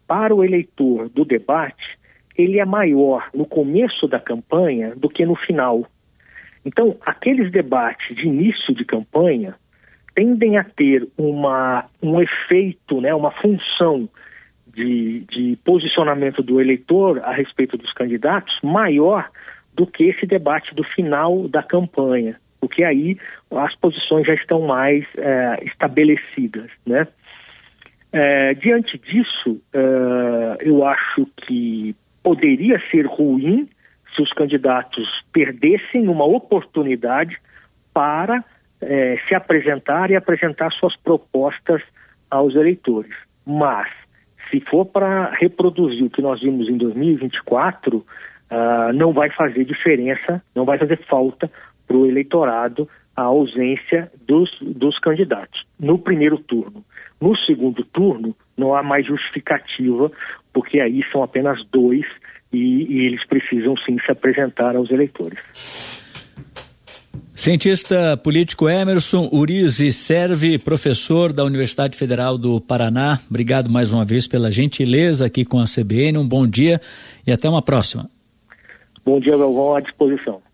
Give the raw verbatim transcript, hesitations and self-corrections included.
para o eleitor do debate, ele é maior no começo da campanha do que no final. Então, aqueles debates de início de campanha tendem a ter uma, um efeito, né, uma função de, de posicionamento do eleitor a respeito dos candidatos maior do que esse debate do final da campanha, porque aí as posições já estão mais é, estabelecidas, né? É, diante disso, é, eu acho que poderia ser ruim se os candidatos perdessem uma oportunidade para é, se apresentar e apresentar suas propostas aos eleitores. Mas, se for para reproduzir o que nós vimos em dois mil e vinte e quatro, uh, não vai fazer diferença, não vai fazer falta para o eleitorado a ausência dos, dos candidatos no primeiro turno. No segundo turno, não há mais justificativa, porque aí são apenas dois e, e eles precisam sim se apresentar aos eleitores. Cientista político Emerson Urize Servi, professor da Universidade Federal do Paraná, obrigado mais uma vez pela gentileza aqui com a C B N, um bom dia e até uma próxima. Bom dia, Galvão, à disposição.